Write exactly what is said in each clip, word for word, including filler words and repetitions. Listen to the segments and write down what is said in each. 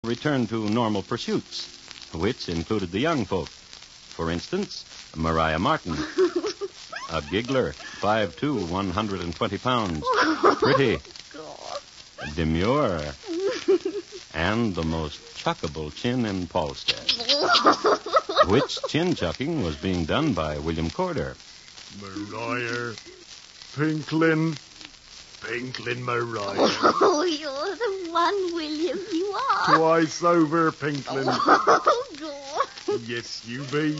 returned to normal pursuits, which included the young folk. For instance, Maria Martin, a giggler, five foot two, one hundred twenty pounds, pretty, demure, and the most chuckable chin in Polstead. Which chin-chucking was being done by William Corder. Maria, Pinklin, Pinklin Maria. Oh, you're the one, William, you are. Twice over, Pinklin. Oh, God. Yes, you be.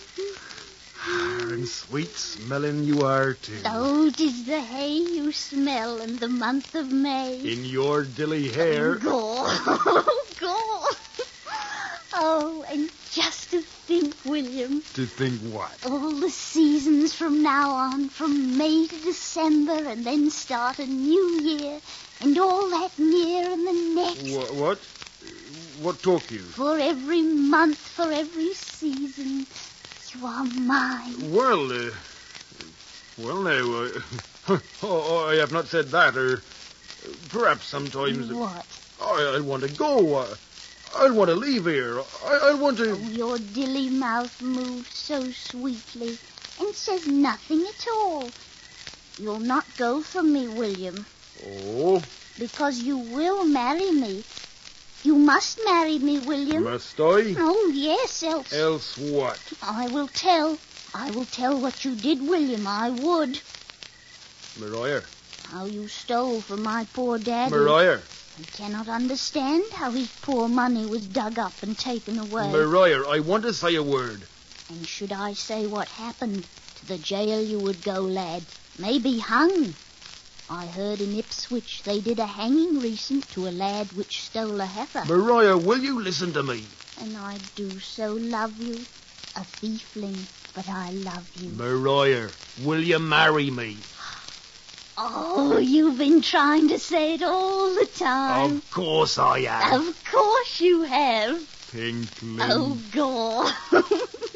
And sweet-smelling you are, too. Oh, 'tis the hay you smell in the month of May. In your dilly hair. Oh, God. Oh, God. Oh, and just to think, William. To think what? All the seasons from now on, from May to December, and then start a new year, and all that year and the next. Wh- what? What talk you? For every month, for every season, you are mine. Well, uh, well, now, uh, oh, I have not said that, or perhaps sometimes... What? I, I want to go. I, I want to leave here. I, I want to... Oh, your dilly mouth moves so sweetly and says nothing at all. You'll not go from me, William. Oh? Because you will marry me. You must marry me, William. Must I? Oh, yes, else... Else what? I will tell. I will tell what you did, William. I would. Maria. How you stole from my poor daddy. Maria. I cannot understand how his poor money was dug up and taken away. Maria, I want to say a word. And should I say what happened, to the jail you would go, lad. Maybe hung. I heard in Ipswich they did a hanging recent to a lad which stole a heifer. Maria, will you listen to me? And I do so love you. A thiefling, but I love you. Maria, will you marry me? Oh, you've been trying to say it all the time. Of course I have. Of course you have. Pinklin. Oh, God.